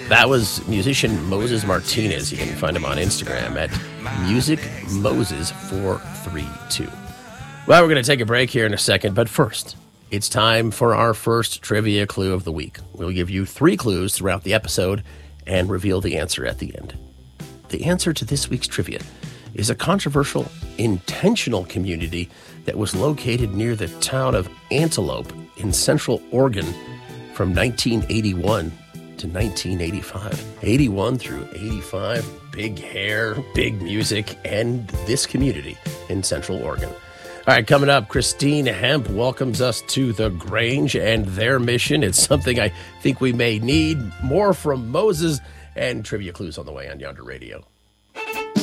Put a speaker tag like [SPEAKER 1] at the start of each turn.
[SPEAKER 1] That was musician Moses Martinez. You can find him on Instagram at musicmoses432. Well, we're going to take a break here in a second, but first, it's time for our first trivia clue of the week. We'll give you 3 clues throughout the episode and reveal the answer at the end. The answer to this week's trivia is a controversial, intentional community that was located near the town of Antelope in Central Oregon from 1981 to 1985. 81 through 85, big hair, big music, and this community in Central Oregon. All right, coming up, Christine Hemp welcomes us to the Grange and their mission. It's something I think we may need. More from Moses and trivia clues on the way on Yonder Radio.